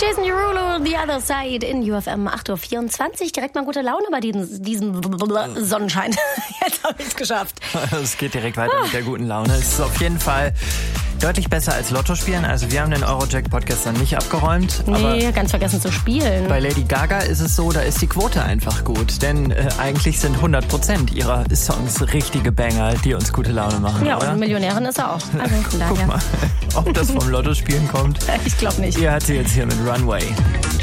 Jason Derulo, The Other Side in UFM 8.24 Uhr. Direkt mal gute Laune bei diesem Sonnenschein. Jetzt habe ich es geschafft. Es geht direkt weiter mit der guten Laune. Es ist auf jeden Fall deutlich besser als Lotto spielen. Also wir haben den Eurojackpot gestern nicht abgeräumt. Nee, aber ganz vergessen zu spielen. Bei Lady Gaga ist es so, da ist die Quote einfach gut. Denn eigentlich sind 100% ihrer Songs richtige Banger, die uns gute Laune machen, ja, oder? Und Millionärin ist er auch. Also von daher. Guck mal, ob das vom Lotto spielen kommt. Ich glaube nicht. Ihr hat sie jetzt hier mit Runway.